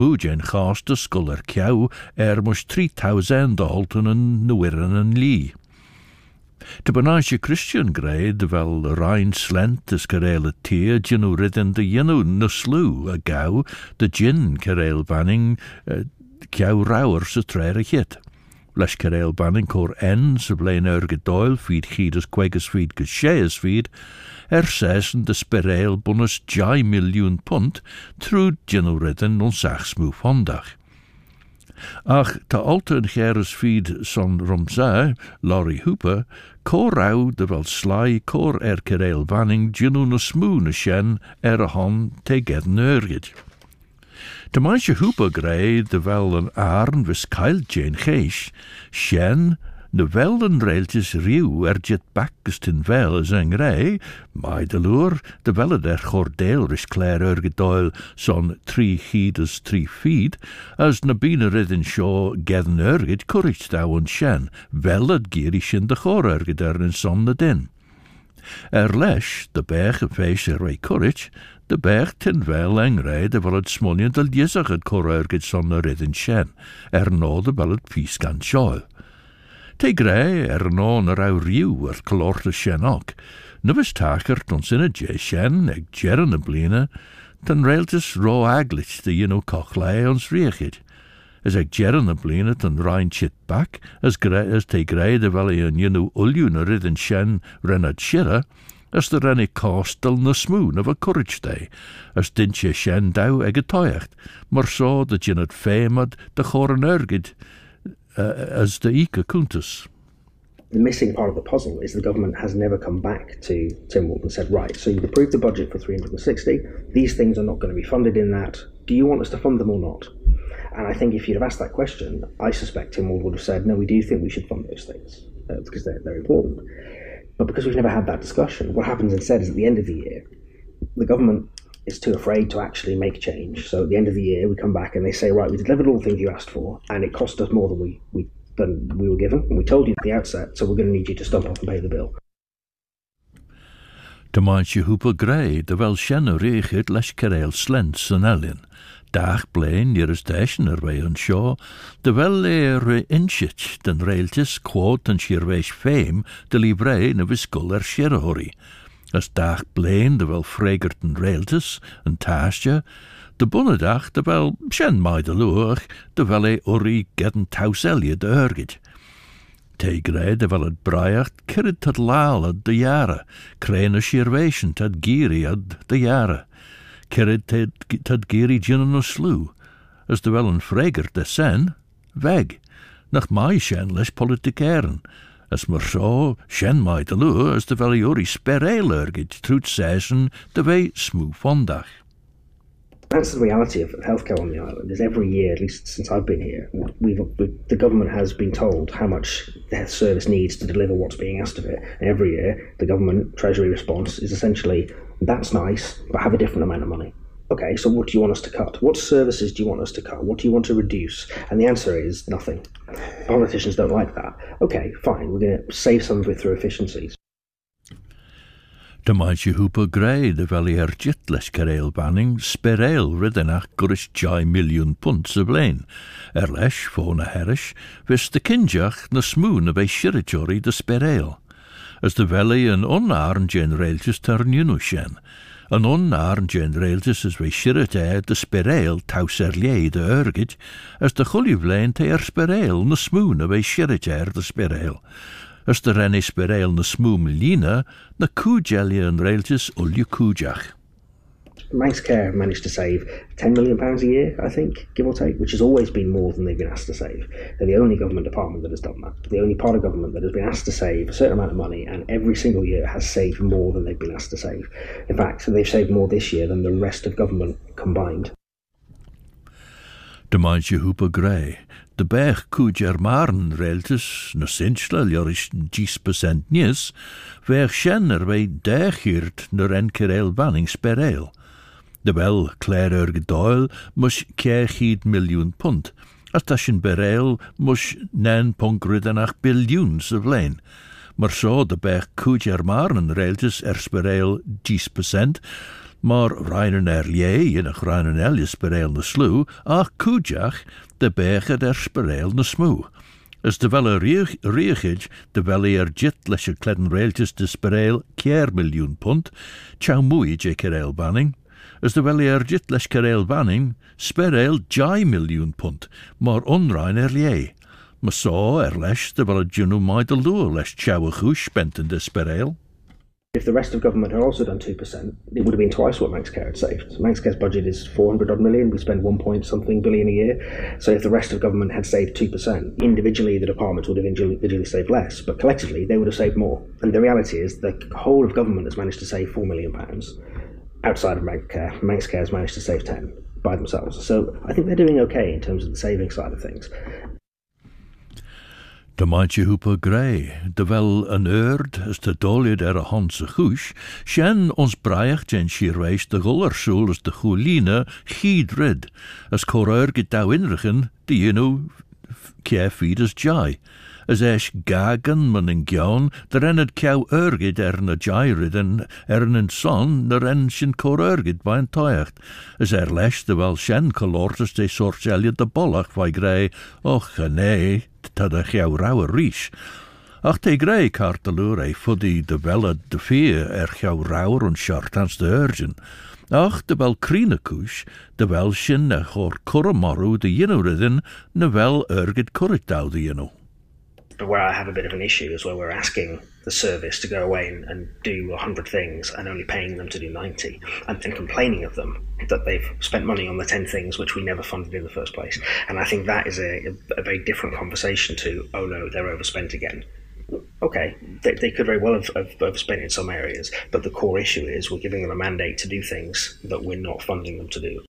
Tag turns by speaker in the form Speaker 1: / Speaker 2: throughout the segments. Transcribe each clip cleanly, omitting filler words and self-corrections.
Speaker 1: Ugen chast de sculler cew mus 3,000 dalton yn nwyren yn Lee. De benage Christian grade wel Rijn slent is kerele teer genu ridden de jenu nuslu a gauw de gin kereel banning cew rauwer se trere hit. Les kereel banning cor se blein gedoil feed chieders quegus feed geshees feed 6 de spereel bonus £1 miljoen true genu ridden on sach smoe vandag. Ach, te alten geres feed son romza, Laurie Hooper, cor rauw de wel sly cor kereel banning genu na smoe na shen a hon te gedden urgid. De meisje Hooper grey de wel een aarn vis keil Jane Geesh, shen de wel een reeltjes rieuw jet bakkest in wel is een grey, maar de loer de wel der gordeel ris klaar urgedoil son 3 gieders 3 feet, as na bine ridden shaw gedden urgid courage thou en shen, wel het gierish in de chor urgeder in son de din. Lesh, de berg feest rei courage, de berg ten wel engrij de wel het smoljen del jezag het cor urgid son de ridden shen, no de wel het pies gan shaw. Te grey no na rauw rieuw clorte shen ook. Nu was takert ons in a shen eg gerren bline, ten railtes ro aglich de cochlei ons riechid. As eg gerren bline ten rein chit back, as te grey de wel een ulju na ridden shen renad shira, as de renne kostel na smoon of a courage day, as dintje shen dau eg a toyacht, maar so dat je het femad de choren urgid, as the Ika Kuntus.
Speaker 2: The missing part of the puzzle is the government has never come back to Tynwald and said, right, so you've approved the budget for 360, these things are not going to be funded in that, do you want us to fund them or not? And I think if you'd have asked that question, I suspect Tynwald would have said, no, we do think we should fund those things, because they're important. But because we've never had that discussion, what happens instead is at the end of the year, the government is too afraid to actually make change. So at the end of the year, we come back and they say, right, we delivered all the things you asked for, and it cost us more than we were given, and we told you at the outset, so we're going to need you to stump up and pay the bill.
Speaker 1: De meisje Hooper grey, de wel shen reegit les kereel slents en ellin. Dag blein jeres dashen wij on shaw, de wel inchit den reeltjes quote en shirwees fame, de livrei ne viscol shirahori. As dag blein de wel fregerten reeltes en taasje, de bonnedag de wel shen mai de loer, de wel uri gedden tauselje de urgid. Te grey de wel het braaicht kirrid tot lale de jaren, krene shirweeshen tot giri ad de jaren. Kirrid tot giri ginnen slew, as de wel een fregert de sen, weg, nach mai shen les politikeren. As maar zo, shen mai de loer, as de wel uri spereel urgid, troet seizen de wei smoe vandag.
Speaker 2: That's the reality of healthcare on the island. Is every year, at least since I've been here, the government has been told how much the health service needs to deliver what's being asked of it. And every year, the government Treasury response is essentially, that's nice, but have a different amount of money. Okay, so what do you want us to cut? What services do you want us to cut? What do you want to reduce? And the answer is nothing. Politicians don't like that. Okay, fine, we're going to save some of it through efficiencies.
Speaker 1: De meisje Hooper grey de wel jit les kereel banning spereel riddenach gurish £1 miljoen se blein. Lesh, fona herish, vis de kinjach na smoon of a shirajori de spereel. As de valley een onarn generaeltjes ter nunushen. Een onarn generaeltjes as we shirajay de spereel tauserlie de urgid, as de gully te spereel na smoon of a shirajay de spereel. As de renne spereel na smoom lina, na kujelje en railtjes ulju kujach.
Speaker 2: Manx Care managed to save £10 million a year, I think, give or take, which has always been more than they've been asked to save. They're the only government department that has done that. The only part of government that has been asked to save a certain amount of money and every single year has saved more than they've been asked to save. In fact, they've saved more this year than the rest of government combined.
Speaker 1: De meisje Hooper grey. De berg kujer maren reeltes, na sinchla jorish 10% nies, ver shenner wij dergiert naar en kereel banning spereel. De wel klaar gedoil mus £1 miljoen. As tashin bereel mus 9.8 biljoen se vlein. Maar zo de berg kujer maren reeltes spereel 10%, maar reinen lie in ach reinen elias bereil na slú, ach cúdeach de beige der spereil na smú. As de wel reachid, de wel jit leis cledden railtjes de spereil £4 million, tjou moei kereil banning. As de wel jit leis kereil banning, spereil £1 million, maar onrein lie. Maar so leis de wel junu mai de loer leis tjou a goes spenten de spereil.
Speaker 2: If the rest of government had also done 2%, it would have been twice what Manx Care had saved. Manx Care's budget is 400 odd million, we spend 1 point something billion a year. So if the rest of government had saved 2%, individually the departments would have individually saved less, but collectively they would have saved more. And the reality is the whole of government has managed to save £4 million. Outside of Manx Care has managed to save 10 by themselves. So I think they're doing okay in terms of the saving side of things.
Speaker 1: De maandje hoepe grey, de wel een as de dolje a Hanse goes, shen ons braich en shirweis de gullersoel as de goeline giedrid, as correur getouw inrigen, die kia feeders jai. As esch gagen man en gjaun, de rennet kou urgid na jai ridden, een son, de ren shin corurgid bij een toicht. As lesch de wel shen colortes de sorcelje de bollach vai grey, och nee, tad a jou rauwe riech. Ach te grey karteloer fuddy de welle de veer jou rauwer en chartans de urgen. Ach de wel krienekoes, de wel shin na chor kuramaru de ridden, na wel urgid kurritau de
Speaker 2: But where I have a bit of an issue is where we're asking the service to go away and do 100 things and only paying them to do 90 and complaining of them that they've spent money on the 10 things which we never funded in the first place. And I think that is a very different conversation to, oh no, they're overspent again. Okay, they could very well have overspent in some areas, but the core issue is we're giving them a mandate to do things that we're not funding them to do.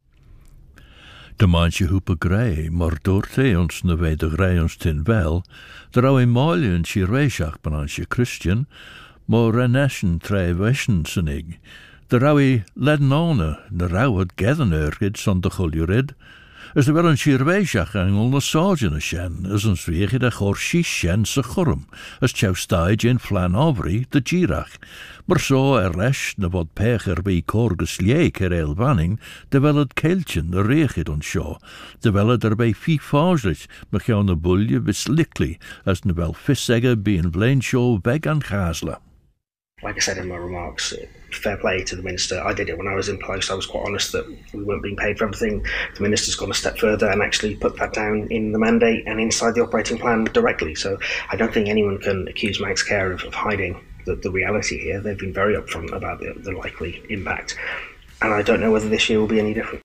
Speaker 1: De maandje hoepe grey, maar doorte ons ne wij de grey ons tin wel, de rauwe maalie en shirweishach benaansje Christian, maar reneschen tre weschen senig. De rauwe lednone, de rauwe gedden urgid son de chuljurid, as de wel een shirweishach engel na sagen shen, as ons weege de chor shen se churrum, as tjou stage in flan overi de girach. Maar so leis na wat pecher bij corgus lie kereil vanning, de wel het keeltjen de reegid ons show, de wel het erbij fiefazelig, maar jou na bulje beslikli, as na wel vissegge bij een vlein show weg aan gazelen.
Speaker 2: Like I said in my remarks, fair play to the Minister. I did it when I was in post. I was quite honest that we weren't being paid for everything. The Minister's gone a step further and actually put that down in the mandate and inside the operating plan directly. So I don't think anyone can accuse Manx Care of hiding the reality here. They've been very upfront about the likely impact. And I don't know whether this year will be any different.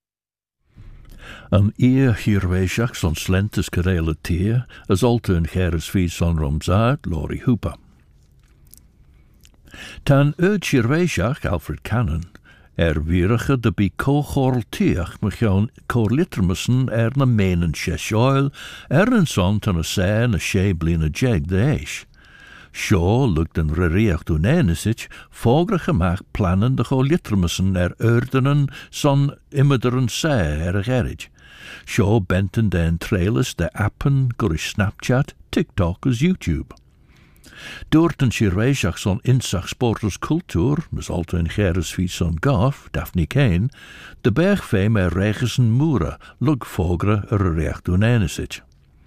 Speaker 1: An hierweisach son slentes kerele teer, as alte en geres vies son romzaat, Laurie Hooper. Tan hierweisach Alfred Cannon, wierige de bi kochorl teach, mechoon korlittermussen na menen sheshoil, een son tan a sae na she blina jeg de eish. Shaw looked en rereach doen enisich, fogre gemaakt plannen de golittermussen urdenen son immerderen sae gerrig. Shaw benten den trailers de appen gorish Snapchat, TikTok as YouTube. Doorten shirweishach son insach sporters cultuur, mis alto in geres fiets son Goff, Daphne Kane, de bergfame regesen moera, lug fogre rereach doen enisich.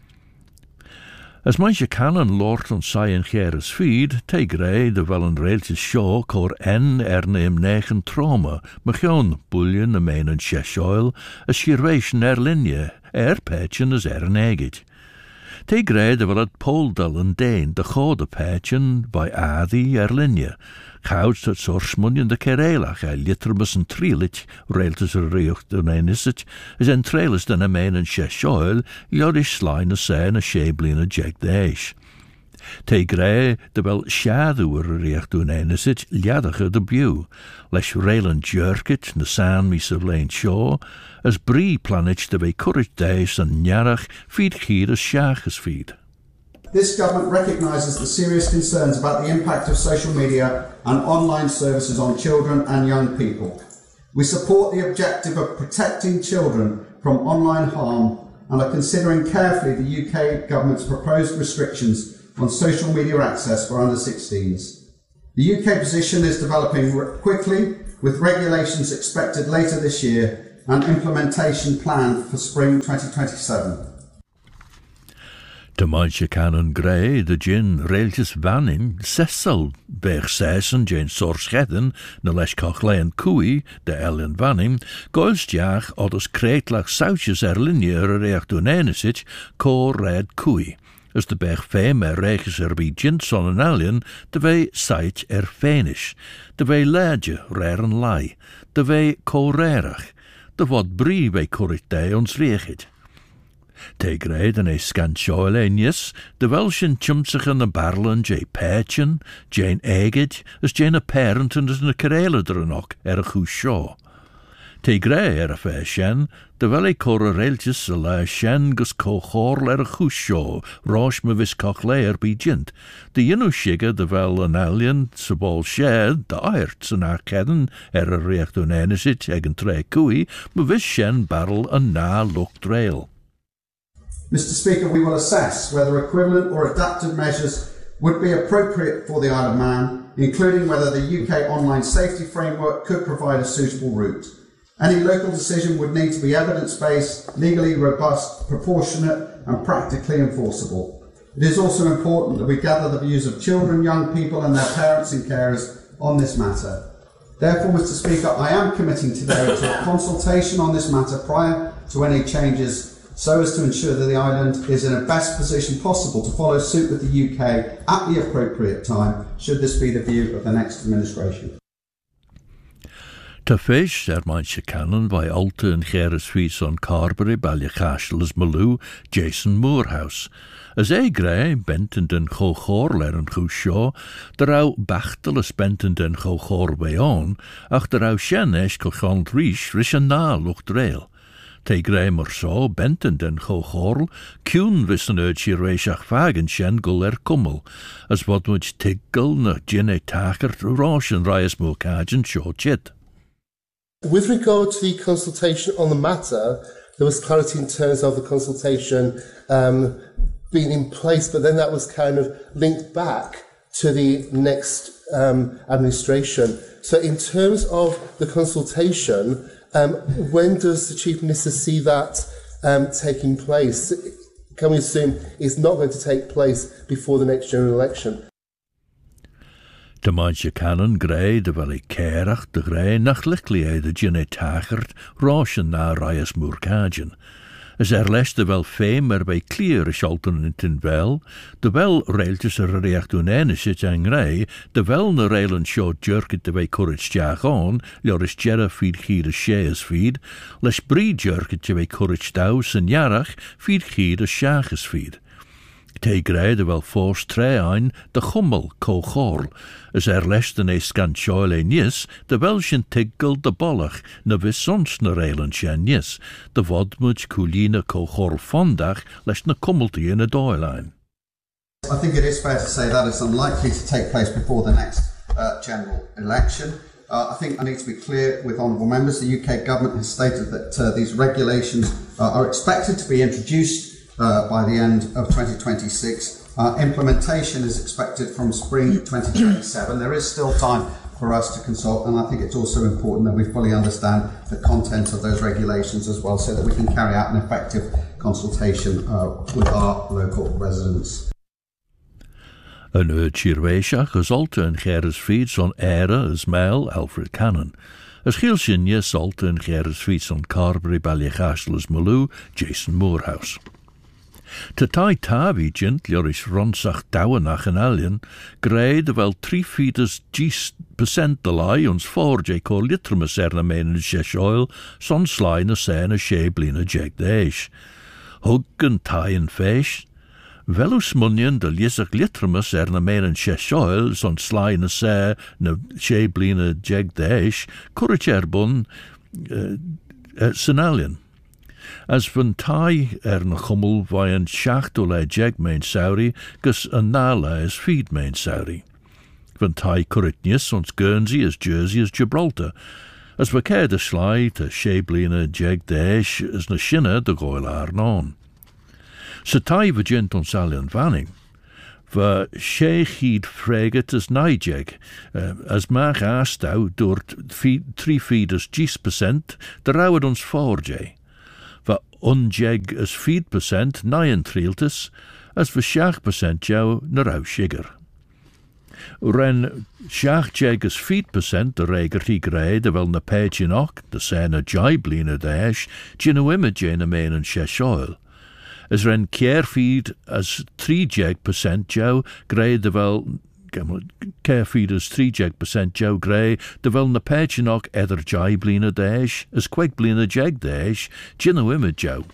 Speaker 1: As manche canon lort on saien geres feed, te grey de wel een reeltjes show cor neem 9 trauma, mechoon bullion na main en sheshoil, as shirweishen linje, pechen as een egit. Te grey de wel het poldal en deen, de gode pechen by adi linje. Gouds dat sorsmunjen de kerelach, littermus en trilich, reeltes reocht doen enisich, as en trailers den main en sheshoil, jodish slime saen a sheblina jeg de eish. Te grey de wel shadower reocht doen enisich, liadige de bew, lesh reilen jerkit na saan mis of lane shaw, as brie planich de be courage days en njarach feed gier as shaches feed.
Speaker 3: This government recognises the serious concerns about the impact of social media and online services on children and young people. We support the objective of protecting children from online harm and are considering carefully the UK government's proposed restrictions on social media access for under 16s. The UK position is developing quickly with regulations expected later this year and implementation planned for spring 2027.
Speaker 1: De Maintje Canon Gray, de Gin Railtjes Vanning, Cecil, Berg Seisen, Jane Sorschedden, de Leschkochlein Koei, de Ellen Vanning, Goilstjaag, odders Kreetlach Soutjes Linje Reachtonenesich, Ko Red Koei. As de Berg Fame Reges Bi Jinson en Alien, de Wei Sait Fenish, de Wei Ledje Reren Lai, de Wei Ko Rerach, de wat Brie Wei Corricte ons Reegit. Tegreid en scansjoilenius, de Welschen chumsigen en barlen, J. Patchen, Jane Egid, as Jane a parent and as na Karela dranok, a goed shaw. Tegre a shen, de Valley Cora reltjes a la shen gus cochorl a goed shaw, rosh me vis cochleer be jint. De yinu shigger de vel an alien, sabal shed, de aerts an arkedden, a reacht on enesit, egen tre cui, me vis shen barrel an na look trail.
Speaker 3: Mr. Speaker, we will assess whether equivalent or adapted measures would be appropriate for the Isle of Man, including whether the UK online safety framework could provide a suitable route. Any local decision would need to be evidence-based, legally robust, proportionate and practically enforceable. It is also important that we gather the views of children, young people and their parents and carers on this matter. Therefore, Mr. Speaker, I am committing today to a consultation on this matter prior to any changes, so as to ensure that the island is in the best position possible to follow suit with the UK at the appropriate time, should this be the view of the next administration.
Speaker 1: Te fish, Maintje Canon, by Alta and Gerris Fies on Carberry, Ballycastle as Malou, Jason Moorhouse. As Grey, Benton den Chochor, Leren Chushaw, the Rau Bachtel Benton den Chochor Bayon, ach the Rau Shenesh Cochon Rish, Rishana Lucht Rail. Te Grey Morso, Benton den Chochorl, Kuhn wissen urge Reishach Fagen Shen Gull Kummel, as what much Tiggle na Jinne Tacher, Rosh and Reyes Mokajan Shaw Chit.
Speaker 4: With regard to the consultation on the matter, there was clarity in terms of the consultation being in place, but then that was kind of linked back to the next administration. So in terms of the consultation, when does the Chief Minister see that taking place? Can we assume it's not going to take place before the next general election?
Speaker 1: De Maintje Canon Gray de Valley Kerach de Gray nach Licklie de Jinne Tachert, Roshen na Reyes Moorkajan. As leste wel fame bij clear schalten in ten wel, de wel railtjes reacht doen enische en Gray, de wel na railen show jerket de bij courage jagon, joris jerra feed gier shares feed, les brie jerket de bij courage daus en jarach feed gier shages feed. Tegre de wel force trein de Gummel cochorl, as lesten scansjoile nis, de Welschen tiggle de bollach, na wissons na reilen nis, de vodmuch coolina cochorl fondach, les na cummelty in a doiline.
Speaker 3: I think it is fair to say that it's unlikely to take place before the next general election. I think I need to be clear with honourable members. The UK government has stated that these regulations are expected to be introduced by the end of 2026. Implementation is expected from spring 2027. There is still time for us to consult, and I think it's also important that we fully understand the content of those regulations as well, so that we can carry out an effective consultation with our local residents.
Speaker 1: Een Chirweishach as Alta and Gerris Feeds on Era as Mel Alfred Cannon. As Gielshin yes Alta and Gerris Feeds on Carberry Ballycastle as Malou Jason Moorhouse. Te tai tavi gent Joris Ronsach Douwenach en Alien, greid wel 3 feeders 10% de lai ons voor J.K. Littermus meen in oil, son slijn a sen a sheblina jeg deish. Hug en tai en fesh, velus munien de lisach Littermus meen in oil, son slijn a se na sheblina jeg deish, curricherbun sen Alien. As van tai na chummel vajan shachtole jeg main sauri, gus a nala as feed main sauri. Van tai Curritnius ons Guernsey as Jersey as Gibraltar. As vaker de slai te sheblina jeg deish as na shinna de goil arnon. Se tai vagent ons Alien Vanning. Va Sheikheid freget as Nijeg, as mag aastau door 3 feeders 10%, de rouwed ons 4J. Va unjeg as 4% nien triltus, as va 6% jou na rauw sugar. Ren 6 as 4% de reger die grade wel na page ook, de sene jaiblina dash, gino imagine meen en sheshoil. As ren carefeed as 3% jou, grade wel carefeed as 3% jou grey, de wel na page ook ether jaiblina dash, as quake blina jag dash, gino image jou.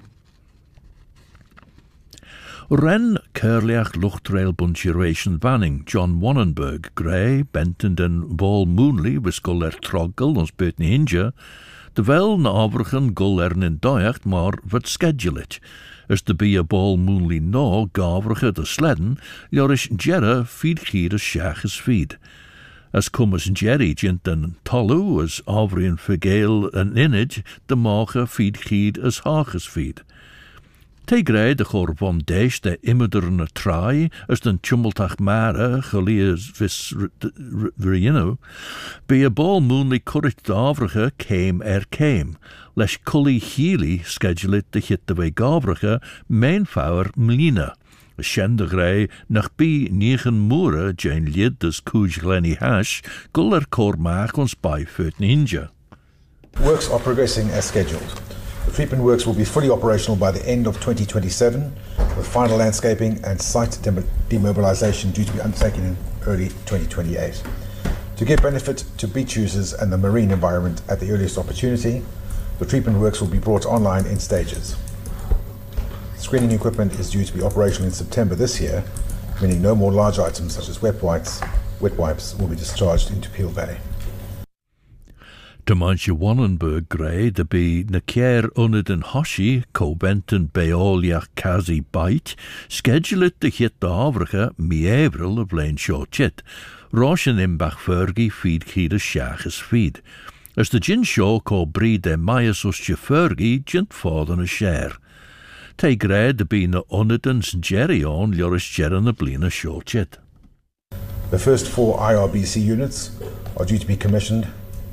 Speaker 1: Ren Curliach Luchtrail Bunchuration Vanning, John Wannenberg, Gray, Benton den Ball Moonley, Wiskel Troggle, ons Beutni Inja, de wel na Avrigen Gull in Doyacht, maar wat schedule it. As de be a Ball Moonley no, Gavrige de Sledden, Jorish Jerra feed Gier Shach as feed. As cum as Jerry Jint en Tolu, as Avrian Figale and Inage, de Macha feed Gied as Hachas feed. Tegre de chor van deis de immerderne trai, as den tumultach mare, gelias vis virino, be a ball moonly currit davrige came, lesh cully healy schedulet de hit de way gavrige, mainfouwer mlina. Shende grey nach bi 9 moere, Jane lid des Cooj Glenny Hash, guller cor maak ons by Furt Ninja.
Speaker 5: Works are progressing as scheduled. The treatment works will be fully operational by the end of 2027, with final landscaping and site demobilisation due to be undertaken in early 2028. To give benefit to beach users and the marine environment at the earliest opportunity, the treatment works will be brought online in stages. Screening equipment is due to be operational in September this year, meaning no more large items such as wet wipes will be discharged into Peel Bay.
Speaker 1: De manche Wannenberg grey de be na kier under den hoshi, Coventen beoliach kazi bite, schedule de hit de avrige, mievril of lane short chit, Roshen imbach fergi feed kiede shaches feed. As de gin show co breed de maias usje fergi, gint fodden a share. Te grey de be na unnedens jerry on, joris jerren a blina short chit.
Speaker 5: The first 4 IRBC units are due to be commissioned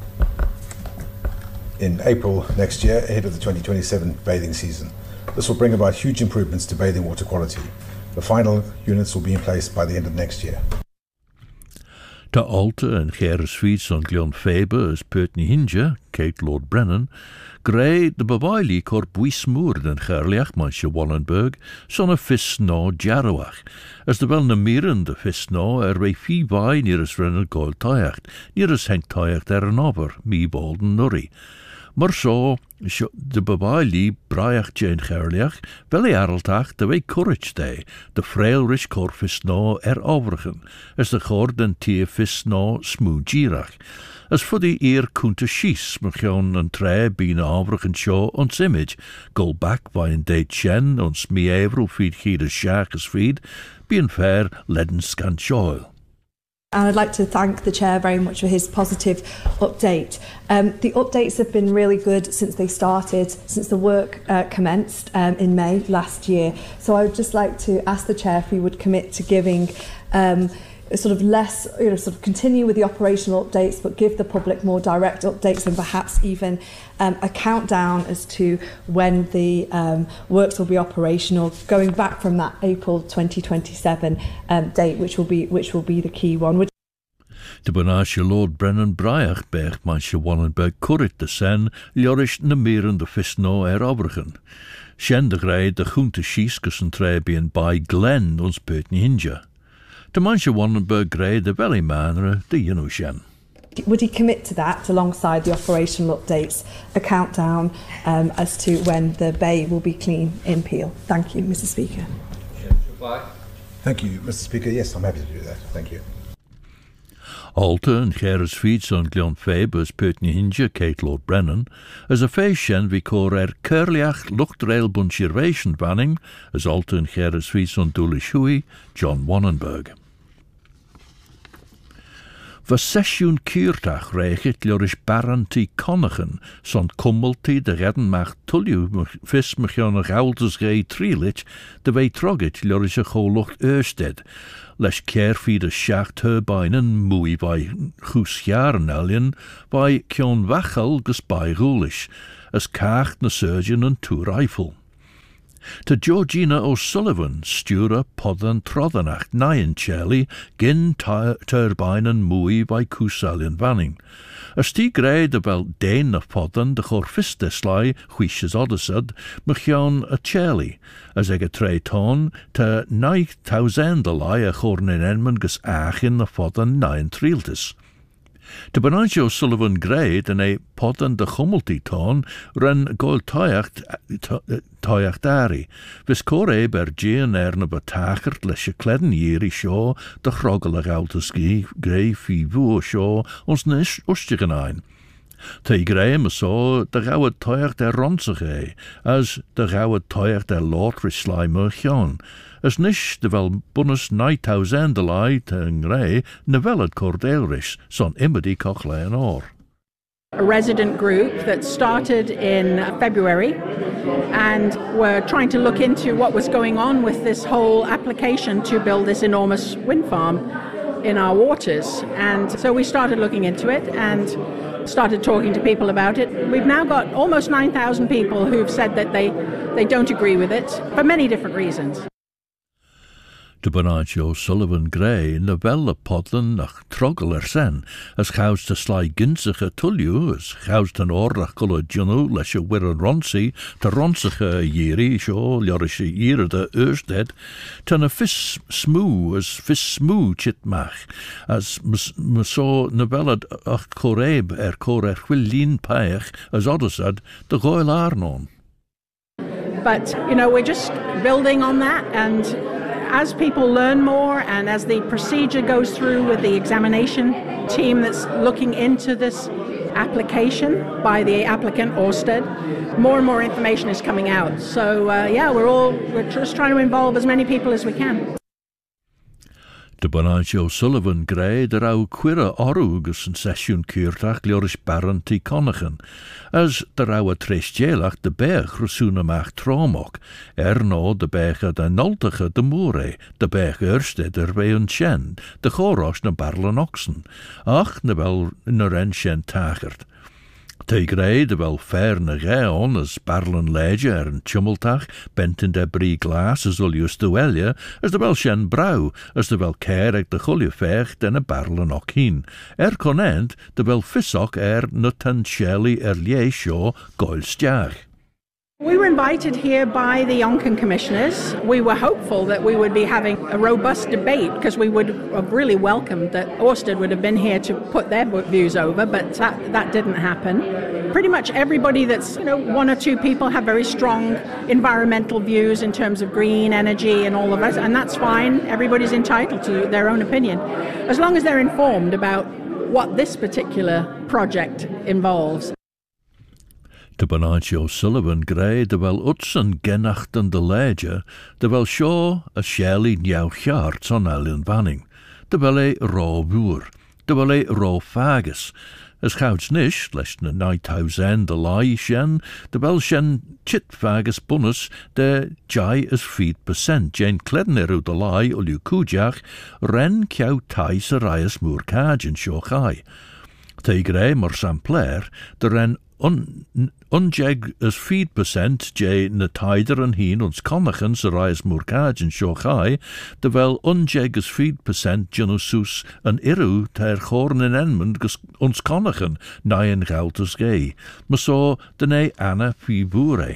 Speaker 5: in April next year, ahead of the 2027 bathing season. This will bring about huge improvements to bathing water quality. The final units will be in place by the end of next year.
Speaker 1: Ta Alta en Geresfiets on Gleon Faber as Purtney Hinja, Kate Lord Brennan, Grey de Bawaili cor Buismoer den Gerliach Manche Wallenberg, son a Fisno Jarroach, as de wel na mieren de Fisno wei fi vai near as Renner Gold Tayacht, near as Henk Tayacht an over, mi Bolden Nurry. Maar zo, de Bawaili Braiach Jane Gerliach, wel areltach de wei courage day, de frail rich cor Fisno overigen, as de gord en tie Fisno smoe girach. As for the ear kunte schies, machon en tre bine overigen show ons image, go back by en date chen, ons mi evro feed giede shakas feed, being fair ledden scan shoil.
Speaker 6: And I'd like to thank the Chair very much for his positive update. The updates have been really good since they started, since the work commenced in May last year. So I would just like to ask the Chair if he would commit to giving sort of less, sort of continue with the operational updates, but give the public more direct updates and perhaps even a countdown as to when the works will be operational, going back from that April 2027 date, which will be the key one.
Speaker 1: De Benasje Lord Brennan Braiach Berg Manche Wallenberg Currit de Sen, Ljorish na mieren de Fisno overigen. Shen de grey de Groente Schieskus en Trebien by Glen ons Purtney Hinja. De Manche Wallenberg grey de Valley Manre de Yenushen.
Speaker 6: Would he commit to that alongside the operational updates, a countdown as to when the bay will be clean in Peel? Thank you, Mr. Speaker.
Speaker 5: Thank you, Mr. Speaker. Yes, I'm happy to do that. Thank you.
Speaker 1: Alta en Geresfiets on Gleon Faber as Purtney Hinja, Kate Lord Brennan, as a feishen vi cor Curliach Luchtrail Bunchirvation Vanning, as Alta en Geresfiets on Dulish Hui, John Wannenberg. Va sesiwn cyrtach reichit lorish baranti conachan, son cumulti de redden mach tulliu vis mechion ach ouders gei trilich, de wei trogit lorish a cholucht Ørsted, lesh kerfi de schacht turbinen moei by goes jaren alien, by kion wachel gus by roolish, as kaart na surgeon and tour rifle. To Georgina O'Sullivan, Stura Poddan Troddanacht, Nyan Charlie, Gin Turbine and Mooi by Kusalian Vanning. A stig reid about Dane of Poddan, the Chorfistesly, Huishes Odyssad, Mchion a Charlie, as ega tre ton, to 9,000 a Chornin Enman gus Achin the Poddan 9 Triltis. To Benange O'Sullivan Grade and a Poddan de Chumulti ton ren goil toyacht dari, vis core bergean erne betachert lesje kledden jeri shaw de chroggelig outerski grey fi vuo shaw ons nish ustigenein. Te graham so de gauwe toyacht der ronzige, as de gauwe toyacht der lotris slijmer as nish de wel bunnes 9,000 ten grey nevellet cordelrish son immedi cochlein or.
Speaker 7: A resident group that started in February and were trying to look into what was going on with this whole application to build this enormous wind farm in our waters. And so we started looking into it and started talking to people about it. We've now got almost 9,000 people who've said that they don't agree with it for many different reasons.
Speaker 1: De Benange O'Sullivan Gray in de welle podden nach troggeler sen, as chaus te sly ginsige tulliu, as chaus ten orach gulle junu lesje wirre ronsi, te ronsige jiri, sjo ljorische jere de Ørsted, ten a vis smoo chitmach, as so nevelad ach coreb core chwillin paech, as oddesad, de goil arnon.
Speaker 7: But, you know, we're just building on that, and as people learn more and as the procedure goes through with the examination team that's looking into this application by the applicant Ørsted, more and more information is coming out. So we're just trying to involve as many people as we can.
Speaker 1: De Benange O'Sullivan Gray der au quirre orugus en sesiwn cyrtach glorish baranti conachan, as der au a tresjelach de berg rusunamach tromok, no de berge de noltige de moore, de berg Ørsted weun chen, de choros na barlen oxen, ach ne wel na ren chen tachert. Te grei de wel ferne geon as barlen lege en tumultach, bent in de brie glas as ulius de welje, as de wel shen brau, as de wel kerek de gulje vecht en a barlen ochin. Conent de wel fissok nutten shelly liesho goil stjach.
Speaker 7: We were invited here by the Onken commissioners. We were hopeful that we would be having a robust debate because we would have really welcomed that Ørsted would have been here to put their views over, but that didn't happen. Pretty much everybody that's, one or two people have very strong environmental views in terms of green energy and all of that, and that's fine. Everybody's entitled to their own opinion, as long as they're informed about what this particular project involves.
Speaker 1: De Benange O'Sullivan Gray de wel utsen genachten de leger, de wel shaw a shelly nieuw charts on Alien Vanning, de wel raw boer, de wel raw fagus, as gouds nish, lest na 9,000 de lai shen, de wel shen chit fagus bunus, de jai as feet% Jane Kledner de lai ulu kujach, ren kiau tais arias moorkaj en shochai. Te grey mor sampler, de ren unjeg as feed% J na tider en heen ons connachens arias moorkaj en shochai, de wel unjeg as feed% genusus en iru ter chorn en enmund ons connachen naien gouters gay, maar so de ne Anna fi boere.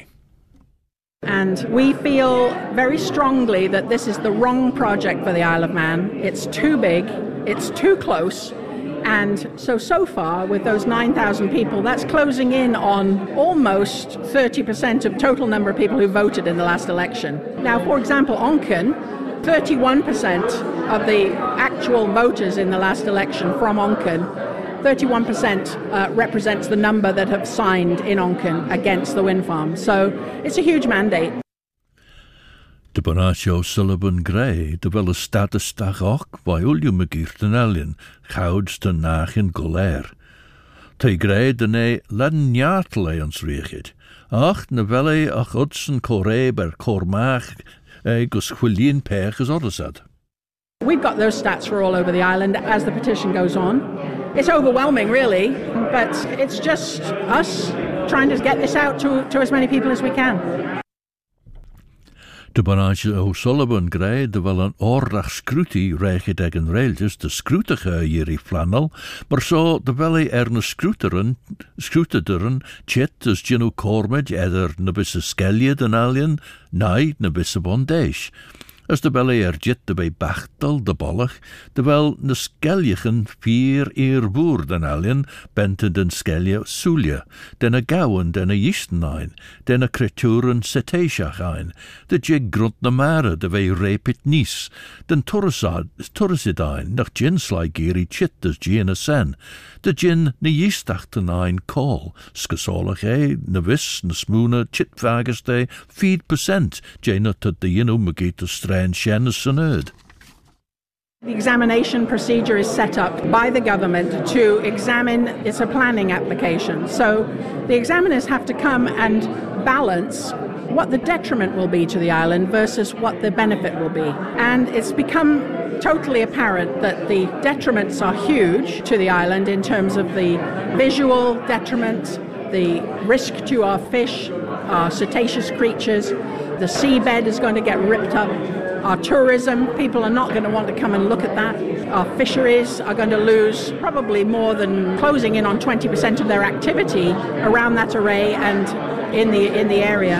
Speaker 7: And we feel very strongly that this is the wrong project for the Isle of Man. It's too big, it's too close. And so far, with those 9,000 people, that's closing in on almost 30% of total number of people who voted in the last election. Now, for example, Onken, 31% of the actual voters in the last election from Onken, 31% represents the number that have signed in Onken against the wind farm. So it's a huge mandate.
Speaker 1: De Bonaccio Sullivan Gray, de wel een statistach ook bij Uljumegiert en Ellen, gouds de nach in Golair. Te Gray de ne ladnjaartle ons reegit. Ach, ne welle ach utsen corre ber cormach, gus chwilien pech as oddesad.
Speaker 7: We've got those stats for all over the island as the petition goes on. It's overwhelming, really, but it's just us trying to get this out to as many people as we can.
Speaker 1: De Bonaccio Sullivan Gray, de wel een oordag scruti reiche tegen railtjes, de scrutige hier flannel, maar zo de wel scrutederen, chet dus Gino Cormage, eder ne bisse skelje den alien, nee, ne bisse bondage. As de wel jit de bij Bachtel, de bollig, de wel ne skeljechen 4 boer den alien, bente den skelje Sulje, den a gouden, den a jistenein, den a creaturen cetasiach ein, de jig grunt na mare, de wij repit nies, den torresidein, nach gin sly geri chit des gin a sen, de gin ne jistachten ein call, skasolach ne vis, ne smoene, chit vageste, 4%, jena tot de yin umagita strain shen as sanerd.
Speaker 7: The examination procedure is set up by the government to examine, it's a planning application. So the examiners have to come and balance what the detriment will be to the island versus what the benefit will be. And it's become totally apparent that the detriments are huge to the island in terms of the visual detriment, the risk to our fish, our cetaceous creatures. The seabed is going to get ripped up. Our tourism, people are not going to want to come and look at that. Our fisheries are going to lose probably more than closing in on 20% of their activity around that array and in the area.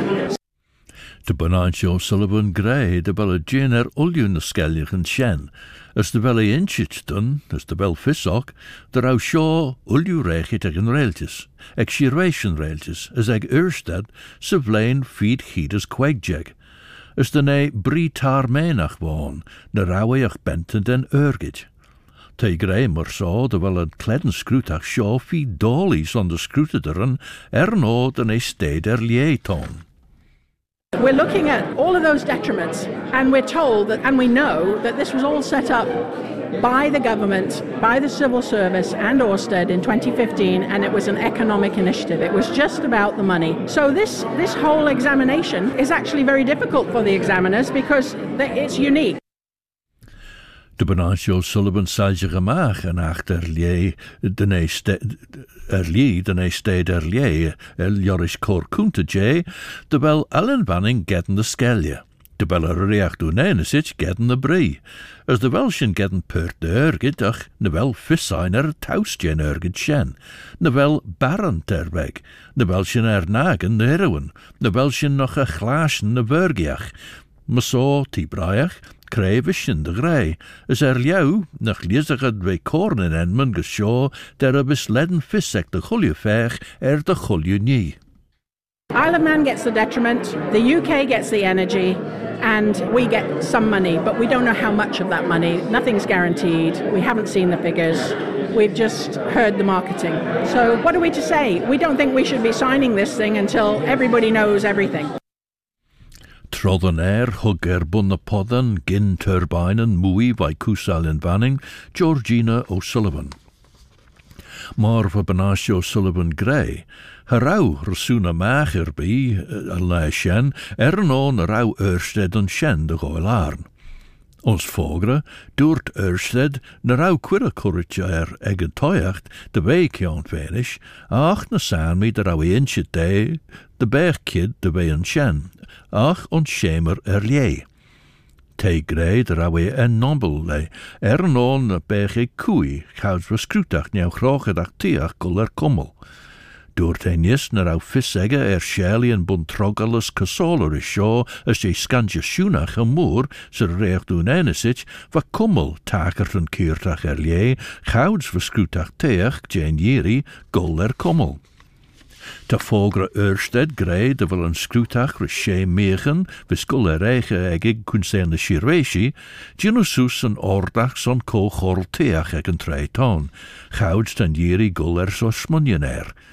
Speaker 1: De Bonaccio Sullivan Gray, de wel gin uljun skelligen shen, as de wel inchitsten, as de wel visok, de rau shaw ulju reiche tegen railtjes, exhiration railtjes, as eg Urstad, sevlein feed heaters quagjeg. As de ne britar menach woon, ne rauweach benten den urgit. Te Gray maar zo, de wel een kledden scrutach shaw feed dollies on de scrutederen, no de ne stede lieton.
Speaker 7: We're looking at all of those detriments, and we're told that, and we know that this was all set up by the government, by the civil service and Ørsted in 2015, and it was an economic initiative. It was just about the money. So this whole examination is actually very difficult for the examiners because it's unique.
Speaker 1: De Bonaccio Sullivan saige gemaach en achter de ne stede el jorish cor kunte jay, de wel allen vanning getten de skelje. De wel reacht unenesich getten de brie. As de Welschen getten per de urgit, ach ne wel visseiner tausjen urgit shen. Ne wel barren terweg. Ne Welschen nagen de heroen. Ne Welschen nog a glaasjen de burgiach. Maar zo braiach, krijvisjen de grij, as jou, nach liezigad bij kornen en men geshaw, der besledden vissek de guljeveeg de gulje nie.
Speaker 7: Isle of Man gets the detriment, the UK gets the energy, and we get some money, but we don't know how much of that money. Nothing's guaranteed. We haven't seen the figures. We've just heard the marketing. So what are we to say? We don't think we should be signing this thing until everybody knows everything.
Speaker 1: Trodden hug bunne podden, gin turbinen, moei by Kusal in Banning, Georgina O'Sullivan. Maar voor Bonaccio Sullivan Gray, herau resuna mager bij a shen, no rau Ørsted en shen de goilarn. Ons vogre, doort Ørsted, rau quirre curritje egen toyacht, de week jan venish, ach na sami de rau inchit de bergkid de wean shen, ach ons schemer lie. Te Gray de rauwe en nombel le, no na berge kui, gouds was scrutach nieuw grogedag tiach guller kummel. Doort een nis na rau vissegge shelly en buntrogalus casoler is shaw, as je skanje schoenach en moer, ze recht doen enesich, va kummel takert en keertach lie, gouds was scrutach teach, jen jeri, guller kummel. Te vogre Ørsted Gray de wel een scrutach reshe megen, viskulle reiche egig kunsen de shirweshi, genusus en ordach son ko chorteach egen treiton, gouds ten jeri guller so smunjener.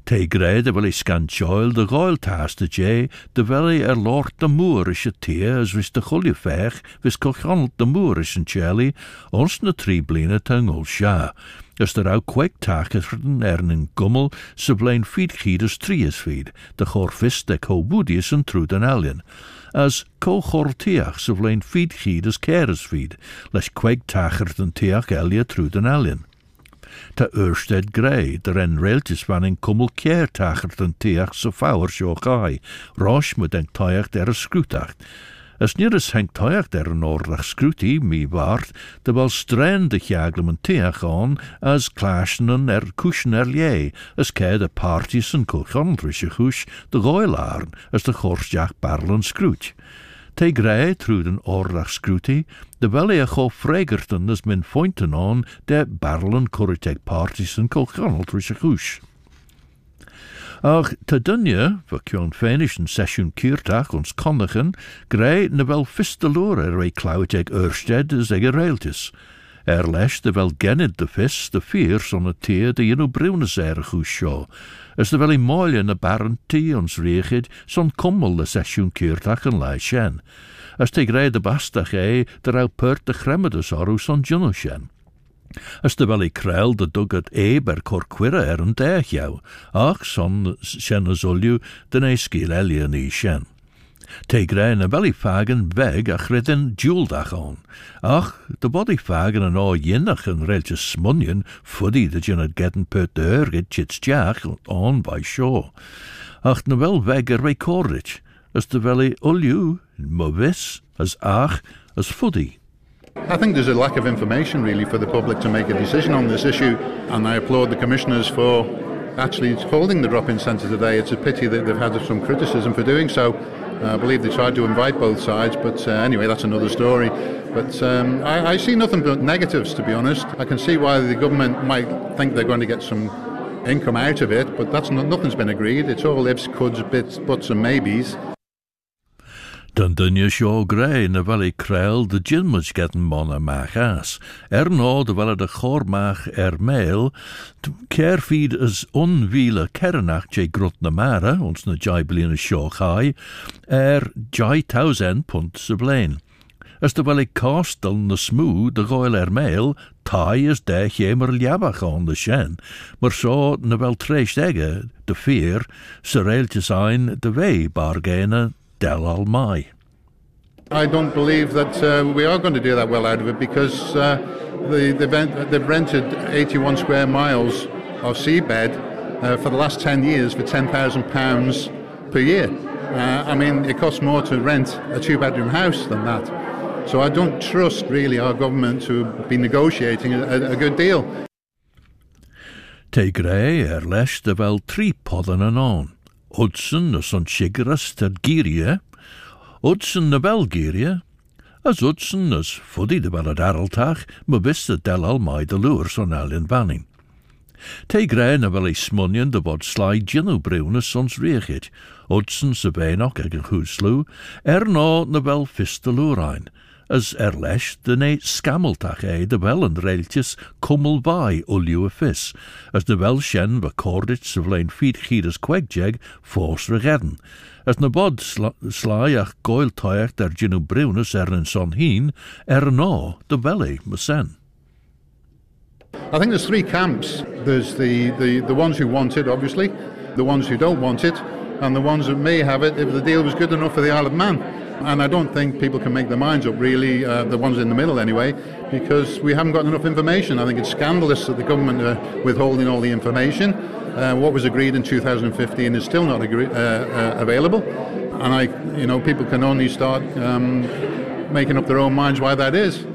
Speaker 1: Te gré de wel scanchoil de goil taste jay, de wel lord de moorische thee as vis de chollefech, vis cochonald de moorische chelly, ons na tribline tungol sha. As der ook kwek takerten een gummel, se blein fiedgieders triesfied, de chorvis de cobudius en truden alien. As co-chorteach se blein fiedgieders keresfied, les kwek takerten teach elia truden alien. Ta Ørsted grei, der en reeltjes van een kummel keertakerten teach se fauer sjochai, rosh moet en teach der scrutacht. As nirres hengt teach der noordach scruti, mi waard, de wel strandig jaglemen teach aan, as klaasenen kuschen lie, as kei de parties en kochondrische hush, de goilaren, as de gorsjach barlen scrut. Te grei truden oordach scruti, de wel go fregerten as min fointen aan, de barlen corriteg parties en kochondrische hush. Ach, te dunje, voor kjon fenischen session kiertach ons kondigen, grei ne wel fisteloor klauwteg Ørsted as reeltjes. Les de wel gennid de vis, de viers on het teer de jeno brunes goes show. As de wel in moile na barren tee ons reegid, son kommel de session kiertach en lai shen. As te grei de bastach der au pert de gremmedes orus on junno shen. As de wel kruil de dug het ber korquira een deeg jou, ach son shen as olju den skiel elien i shen. Te grei na wel fagen weg ach redden juldach on. Ach, de body fagen en o jinnach en reltjes smunjen, fuddy dat je net getten put de urgit chits jach on by show. Ach na wel weg recordit, as de wel olju, movis, as ach, as fuddy.
Speaker 8: I think there's a lack of information really for the public to make a decision on this issue, and I applaud the commissioners for actually holding the drop-in centre today. It's a pity that they've had some criticism for doing so. I believe they tried to invite both sides, but anyway, that's another story. But I see nothing but negatives, to be honest. I can see why the government might think they're going to get some income out of it, but nothing's been agreed. It's all ifs, coulds, bits, buts and maybes.
Speaker 1: Dan dunje sjå grei na wel kruil de gin getten monna mach as. No de wel de chormach meil, kerfied as onwiele kernach je grot na mare, ons na jai blina sjå chai, jai 1000 punt se blein. As de wel kastel na smoo de goil meil, tai as de jemer ljabach on de shen, maar so na wel treist egge, de veer, se reeltjes ein de wei bargene, del al mai.
Speaker 8: I don't believe that we are going to do that well out of it because they've rented 81 square miles of seabed for the last 10 years for £10,000 per year. I mean, it costs more to rent a two-bedroom house than that. So I don't trust really our government to be negotiating a good deal.
Speaker 1: Te grei les de wel 3 podden en on. Hudson as on Shigeras ter Giria, Hudson na Belgiria, as Hudson as fuddy de wel darreltach, maar wist del al mai de loers on alien banning. Te grei na wel smunjen de bod sly ginu brunes ons reegit, Hudson se beinok egen hoeslu, no na wel fiste loerein, as les de ne skammeltach de wel en reeltjes kummel by uljuwe vis, as de wel shen recorded se vlein fiet gieders kwegjeg fors regedden, as na bod sly ach goil toiach der ginu brunes en son heen, no de welle mesen.
Speaker 8: I think there's 3 camps. There's the ones who want it, obviously, the ones who don't want it, and the ones that may have it if the deal was good enough for the Isle of Man. And I don't think people can make their minds up, really, the ones in the middle anyway, because we haven't got enough information. I think it's scandalous that the government are withholding all the information. What was agreed in 2015 is still not available. And people can only start making up their own minds why that is.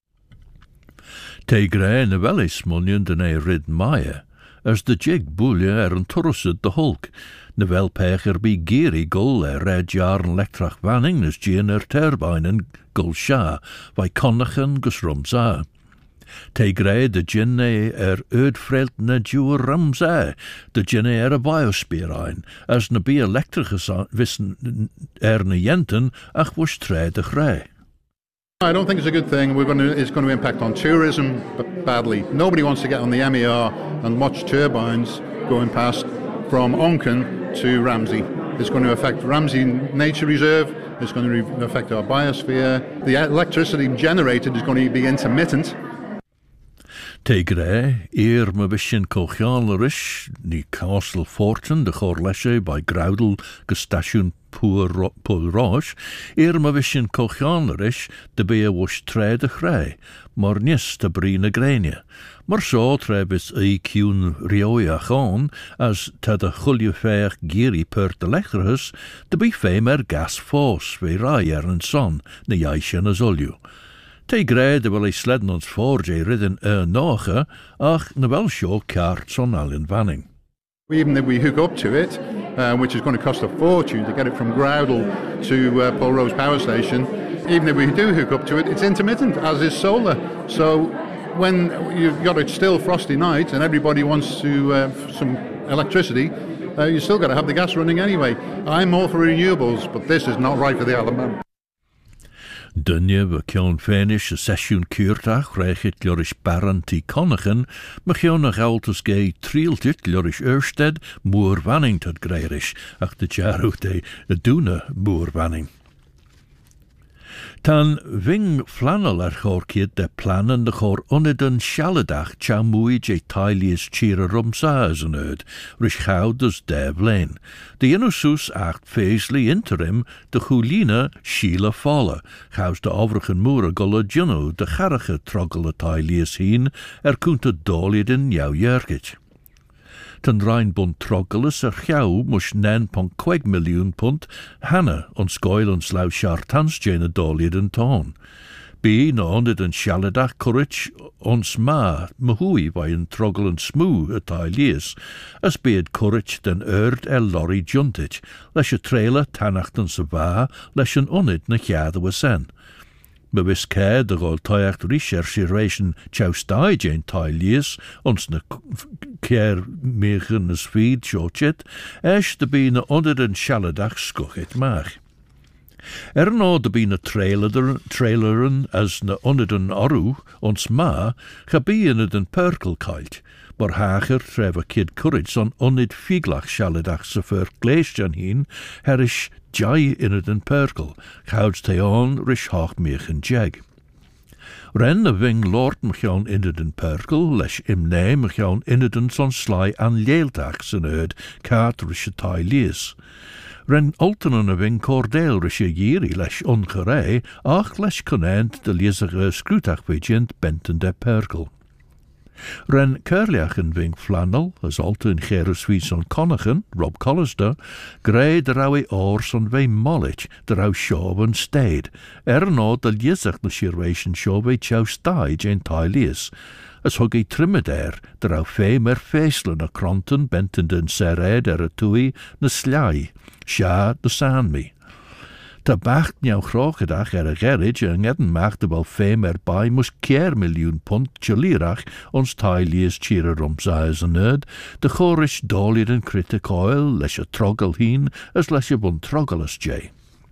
Speaker 1: Te grei na wel smunjen de ne rid maaie, as de jig boelje een turrusid de hulk, na wel pecher bi geri gul red jaren lektrach vanning as gien turbinen gul sha, vai konnichen gus rumsa. Te grei de ginne uitfrelt na duur rumsa, de ginne a biospherein, as na bi elektriches wissen na jenten ach was tre de grei.
Speaker 8: I don't think it's a good thing. It's going to impact on tourism badly. Nobody wants to get on the MER and watch turbines going past from Onken to Ramsey. It's going to affect Ramsey Nature Reserve. It's going to affect our biosphere. The electricity generated is going to be intermittent.
Speaker 1: Tegre, me vision Colchianlerish, ni Castle Fortin, de Chorleshe by Groudel, Gestatiun Pul Roche, me vision Colchianlerish, de Bea wash tre de Chrei, Mornis de Brina Grenia. Mar so trebis cún rioia chon, as ta de Chuljufair Giri per de Lechrehus, de be fémer gas fós, ve rai en son, ne jaishan as olju. Te gré de wel sledden ons voorje ridden noge, ach na wel show kaarts on Allen Vanning.
Speaker 8: Even if we hook up to it, which is going to cost a fortune to get it from Groudel to Polrose Power Station, even if we do hook up to it, it's intermittent, as is solar. So when you've got a still frosty night and everybody wants to some electricity, you still got to have the gas running anyway. I'm all for renewables, but this is not right for the Isle of Man.
Speaker 1: Dunje we kion fenish a session kuurtach reichet lorish baranti konnigen, me kion nog altus gay trieltit lorish Ørsted moer wanning tot greirish, ach de jaru de dune moer wanning. Tan ving flannel chorkid de plannen de chor oniden shaladach chamui je tailies chira rumsaas en uit, rish goudus devlein. De innosus acht feesli interim de chulina Sheila falle, gaus de overigen moere gulle junno de garrige troggele tailies heen, kunt doliden jou jurgit. Ten Rijnbond troggeles jou moest 9,2 miljoen pond hanne ons goil ons lau chartans jene doliden toon. Be na onder den shaladach courage ons ma mahui by een troggelen smoo het lies, as beed courage den lorry juntit, les je trailer tanachten se va, les een onid na jade was sen. Me wis care de gol toyacht recherchation chaustai jane lies, ons na care megen as feed shortjet, esh de be na onder den shaladach skuchet mag. No de be na traileren as na onder den oru, ons ma, gebeen den perkel kalt, maar hager treve kid courage on onid figlach shaladach se ver gleesjan heen, herish jai in den perkel, gouds te on rish hoch mechen jeg. Ren a ving lord mechon in den perkel, lesh imne mechon in den son sly an leeltachs en uit, kaart rish tai lies. Ren alten a ving cordeel rish a jiri lesh ongerei, ach lesh conent de liesige scrutach vigent benten de perkel. Ren Curliach en ving flannel, as alten in Geruswies on Connichen, Rob Collister, grey de rawe oors on vee mollich, de rau show en stayed, no de liesach na shirwation show vee chow stai jen lies, as huggy trimmedair, de rau fee mer feeslen a cronten benten den sered a tui na slai, sha de sanmi. Ta bacht jou grogedach a gerridge en gedden maakte wel fee by moest keer miljoen pond tjalirach ons tailies chira rumsaes en ud, de chorish dolid en critic oil, les je troggel heen, as les je bun troggeles jay.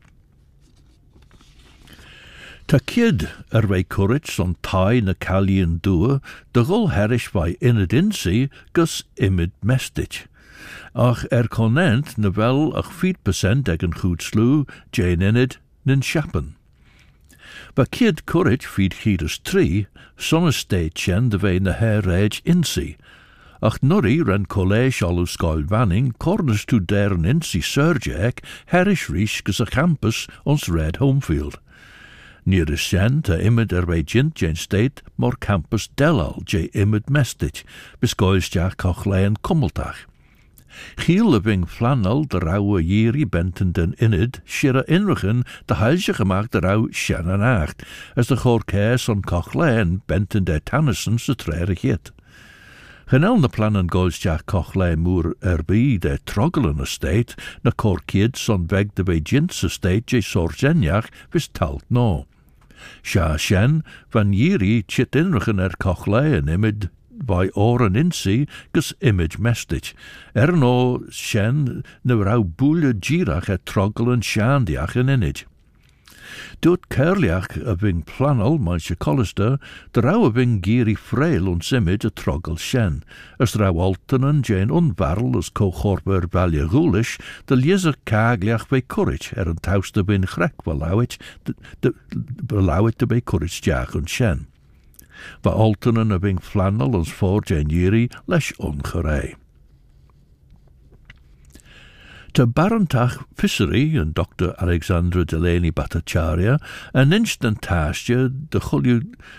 Speaker 1: Ta kid wei courage on tai na callian doer, de gol herish by inedinsi gus imid mestich. Ach conent na wel ach 4% egen goed slu, Jane inid, nin shappen. Ba kid courage feed heeders 3, son estate chen de vei na her age insi. Ach nurri ren college allu skoil vanning, corners to deren insi surgek, herish rish gus a campus ons red homefield. Near de shen te imid wei jint jen state, mor campus delal, je imid mestich, bescoils jach cochlei kummeltach. Giel ving flannel de rauwe jiri benten den inid, shira inrichen de huisje gemaakt de rauw shen en acht, as de gorkees on cochlei benten de tannisen se trere hit. Genel na plannen goalsjach cochlei moer de troggelen estate, na corkids on weg de vejins estate je sorgenjach vis talt no. Sha shen van jiri chit inrichen cochlei en imid, by oren insi gus image mestich. No shen na rau boele girach troggel en shandiach en inage. Doet Kerliach a ving planal, Manche Collister, de rauwe ving giri frail ons image a troggle shen, as rauw altanen Jane unvarl as cochorber valje gulish, de liezer kagliach bij courage, een tauste bin grek belauwit, belauwit bij courage jaag en shen. Va altanen a ving flannel ons voor Jane jiri, lesh ongerei. Te Barantach Fishery en Dr. Alexandra Delaney Bhattacharya een instantastje de chulju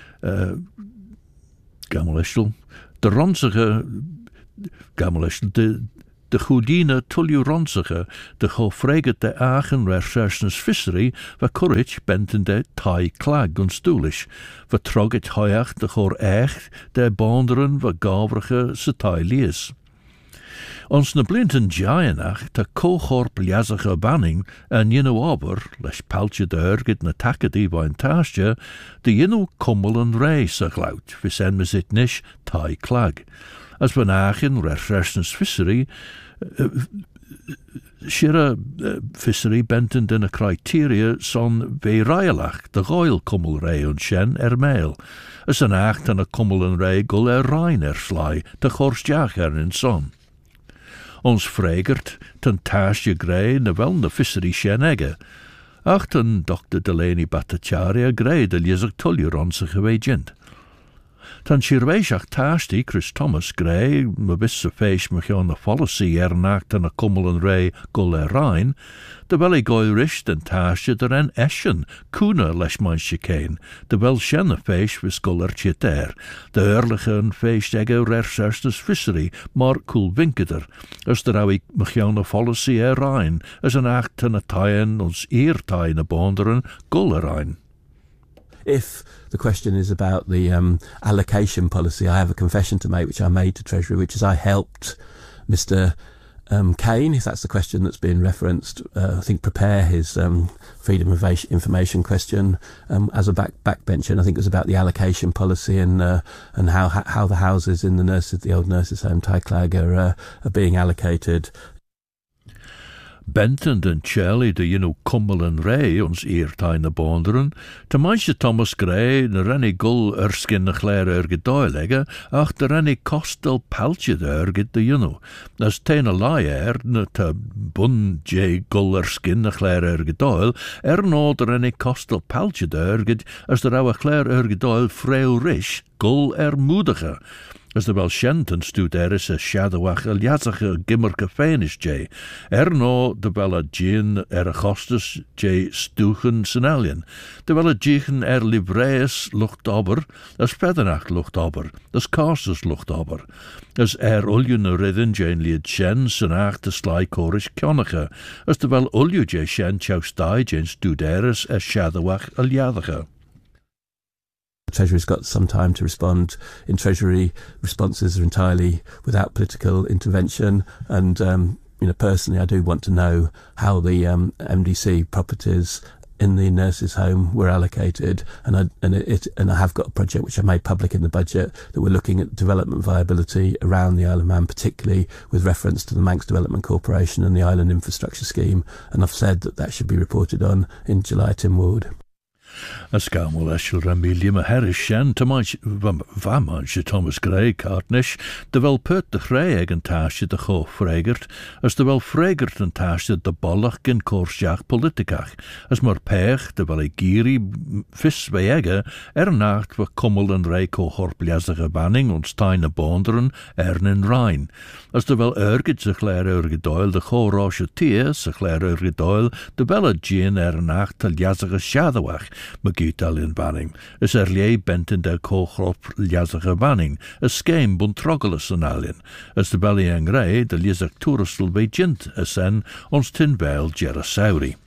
Speaker 1: gamelishel de ronzige gamelishel de goedine tulju ronzige de gofreget de agen recherchens Fishery va courage benten de tai klag en stoelish va troget hoyach de gor echt de bonderen va gavrige se tai lies. Ons na blinten gianach ta cochorp liazige banning en jino ober, lesh paltje de ergit na takadi vain tasje, de jino kummel en rei saglout, visen mezit nish tai klag. As vanachin recherchens Fishery, shira Fishery benten den a criteria son ve raialach, de royal kummel rei on shen mail. As an acht an a kummel en rei gul rein sly, de chorsjach in son. Ons fregert ten tasje grei na wel na Fishery shenegge. Ach ten Dr. Delaney Bhattacharya grei de liezer tulje ronse gewegent. Ten shirweishach tashti Chris Thomas grei, me bisse feish mechion na policy nacht en a kummel en rei gul rein, de wel goil rish den tasje der en eschen, kuna lesh man chicane, de wel shenne feish vis gul chiter, de earlige en feish egge recherchtes Fishery, maar cool winkeder, as der awi mechion na policy rein, as an acht en a taien ons eertaien a bonderen gul rein.
Speaker 9: If the question is about the allocation policy, I have a confession to make, which I made to Treasury, which is I helped Mr. Kane, if that's the question that's been referenced, I think prepare his freedom of information question as a backbencher. And I think it was about the allocation policy and how the houses in the old nurses' home Taiklag are being allocated.
Speaker 1: Benton en Charlie de kummel en rei ons eertaine bonderen, te meisje Thomas Gray de rennie gul erskin glare ergedoilegge, ach de rennie kostel paltje de erget de as teine laier ne te bun j gul erskin glare ergedoil, no de rennie kostel paltje de erget, as de rauwe glare ergedoil freu rish, gul moedige. As de wel shenten stoet is a shadowach liazige gimmerke feinish j. No de wel a gin a chostus j stuchen senalien. De wel a jichen livreis lucht ober, as fedenacht lucht ober, as castus lucht ober. As uljen ridden j lied shen senacht de sly corish konnige. As de wel ulju j shen choustai j stoet a shadowach liazige.
Speaker 9: The Treasury's got some time to respond. In Treasury, responses are entirely without political intervention, and personally, I do want to know how the MDC properties in the nurses' home were allocated, and I have got a project which I made public in the budget that we're looking at development viability around the Isle of Man, particularly with reference to the Manx Development Corporation and the Island Infrastructure Scheme, and I've said that should be reported on in July Tynwald.
Speaker 1: As gamel eschel Ramilia Harris shen te manche Thomas Gray Cartnish, de wel put de grey egen tasje de go fregert, as de wel fregert en tasje de bollach gen korsjach politikach, as maar pech de wel giri vis wege, nacht we kummel en reiko horpliazige banning ons steine bonderen in Rijn. As de wel erget zich leer ergedoil de go rosje tier, zich leer ergedoil, de wel gin nacht te jazige shadowach, Magital in banning, as lie benten de kochrop liazige banning, a scheme buntrogelus analin, as de belly en grey, de liazig touristel begint, as en ons tinveil Gerasauri.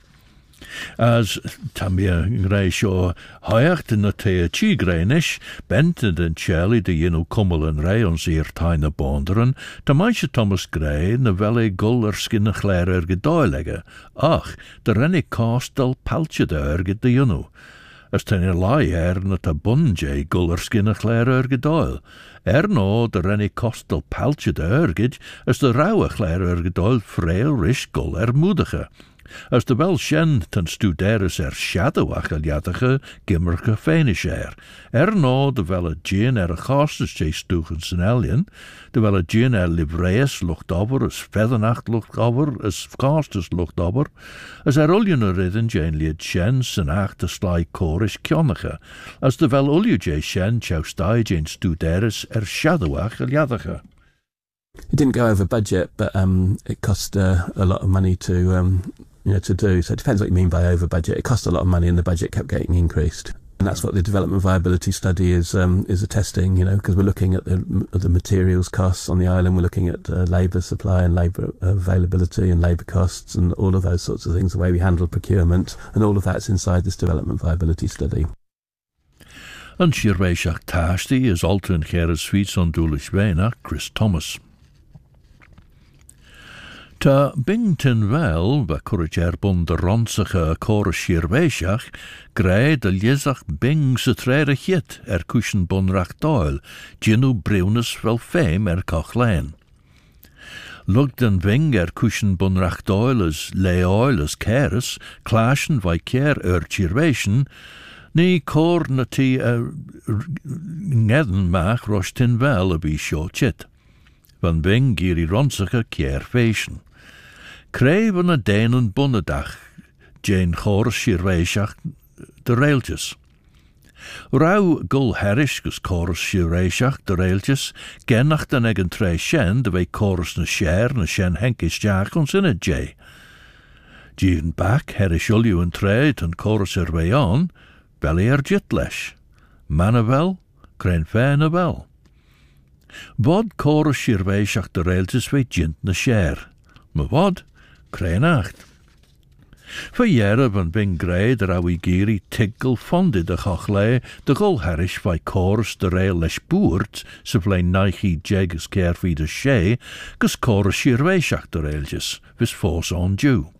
Speaker 1: As Tamia Grey Shaw Hayacht in the Tea Greenish, Benton and Charlie de kummel en rei ons eertaine bonderen, de meisje Thomas Gray in de welle guller skinne glare ergedoilegge, ach, de rennie kastel paltje de erget de as ten lie na ta bunje guller skinne glare ergedoil. No de rennie kostel paltje de erget, as de rauwe glare ergedoil frail rish gull moedige. As de wel shen ten studeres shadowach aliadige gimmerke fenischer. No de wel gin gastes stoegen zijn alien, de wel gin livrees lucht over, as feathernacht lucht over, as gastes lucht over, as uljen ridden jane lied shen zijn achte sly chorish kjonnige, as de wel ulje shen choustai jane studeres shadowach aliadige.
Speaker 9: It didn't go over budget, but it cost a lot of money to to do. So it depends what you mean by over budget. It cost a lot of money, and the budget kept getting increased. And that's what the development viability study is attesting. Because we're looking at the materials costs on the island. We're looking at labour supply and labour availability and labour costs and all of those sorts of things. The way we handle procurement, and all of that's inside this development viability study.
Speaker 1: An Sirvéiseach Táistí is Alton Cheras Sweets on Dúlis Vénach, Chris Thomas. Ta bing tin wel, ba currich bun de ronsache chorus Sirvéiseach, grei de liesach bing se trere hit cushion bun rachtoil, ginu brunis wel fame Cochlein. Lug den ving cushion bun rachtoil as leoil as keres, clashen vai ker Sirvéisen, ni cor na ti ngeden mach rosh tin wel a bi short Van ving giri ronsache kier feischen. Creu van a denen bunnedach, Jane chorus Sirvéiseach de railtjes. Rau gul herish gus chorus Sirvéiseach de railtjes, genach den egen tre shen de wei chorus na shen henkis jaach ons in het jay. Jiren bak herish ulju en tre ten chorus Sirvéon, belly jitlesh. Manavel, krein fene wel. Bod chorus Sirvéiseach de railtjes wei jint na sher. Maar wat? Krein acht. Voor jaren van bing grey der awi giri tiggle fondi de chochle de gul harish vai chorus de rail lesh boert se vlein naichi jegus kerfi de she gus chorus Sirvéiseach de railjes vis force on due.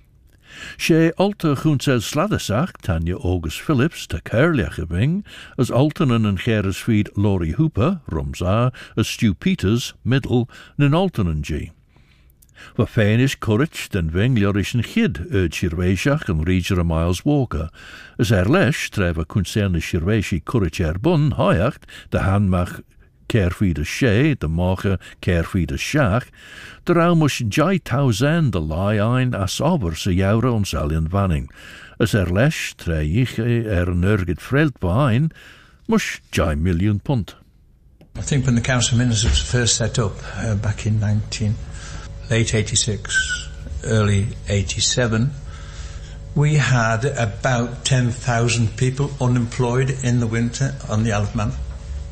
Speaker 1: She alter gunsel sladesach Tanya August Phillips te kerliach bing as alternen en Geresfried Laurie Hooper rumsa as Stu Peters middle nen alternen G. Wa feinish courage den ving lorischen chid Sirvéiseach en Reger Miles Walker, as lesh treva concerne Sirvéisi courage bun hoyacht de handmach kerfi de she, de mache kerfi de shach, de raumus jai tausend de lai ein as over se jaure ons alien vanning, as lesh tre jiche nurgit frelt behind, mush jai million punt.
Speaker 10: I think when the Council of Ministers was first set up back in late 86, early 87, we had about 10,000 people unemployed in the winter on the Isle of Man.